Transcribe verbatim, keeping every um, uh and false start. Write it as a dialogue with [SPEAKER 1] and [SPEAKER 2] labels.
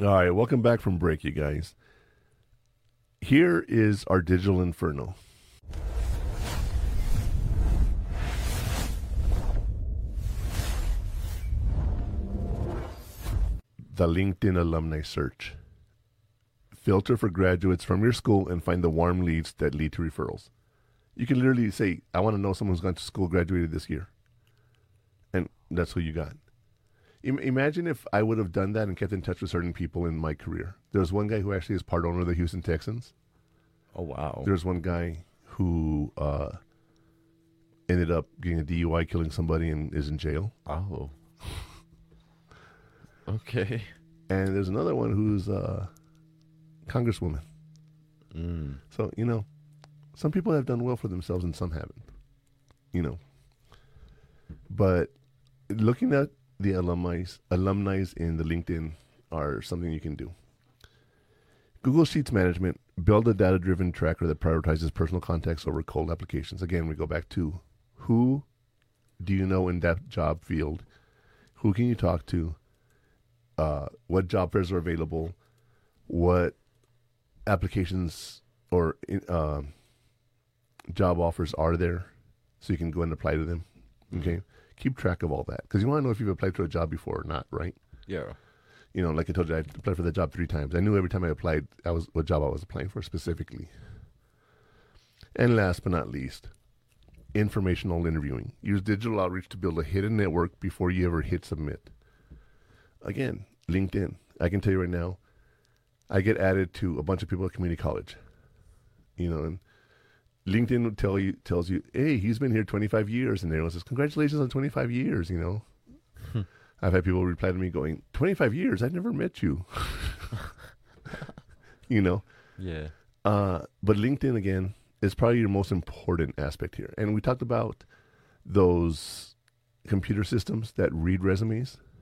[SPEAKER 1] All right, welcome back from break, you guys. Here is our digital inferno. The LinkedIn alumni search. Filter for graduates from your school and find the warm leads that lead to referrals. You can literally say, I want to know someone who's gone to school, graduated this year. And that's who you got. I- imagine if I would have done that and kept in touch with certain people in my career. There was one guy who actually is part owner of the Houston Texans.
[SPEAKER 2] Oh, wow.
[SPEAKER 1] There's one guy who uh, ended up getting a D U I, killing somebody, and is in jail.
[SPEAKER 2] Oh. Okay.
[SPEAKER 1] And there's another one who's a congresswoman.
[SPEAKER 2] Mm.
[SPEAKER 1] So, you know, some people have done well for themselves and some haven't. You know. But looking at the alumni, alumni in the LinkedIn are something you can do. Google Sheets Management, build a data-driven tracker that prioritizes personal contacts over cold applications. Again, we go back to who do you know in that job field? Who can you talk to? Uh, what job fairs are available? What applications or uh, job offers are there? So you can go and apply to them. Okay? Keep track of all that. Because you want to know if you've applied to a job before or not, right?
[SPEAKER 2] Yeah.
[SPEAKER 1] You know, like I told you, I applied for the job three times. I knew every time I applied, I was what job I was applying for specifically. And last but not least, informational interviewing. Use digital outreach to build a hidden network before you ever hit submit. Again, LinkedIn. I can tell you right now, I get added to a bunch of people at community college. You know, and LinkedIn will tell you tells you, hey, he's been here twenty-five years, and everyone says, congratulations on twenty-five years. You know. I've had people reply to me going, twenty-five years, I've never met you. You know?
[SPEAKER 2] Yeah.
[SPEAKER 1] Uh, but LinkedIn, again, is probably your most important aspect here. And we talked about those computer systems that read resumes.